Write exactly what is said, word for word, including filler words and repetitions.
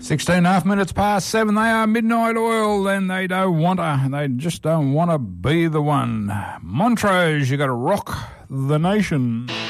Sixteen and a half minutes past seven. They are Midnight Oil, and they don't want to. They just don't want to be the one. Montrose, you got to rock the nation.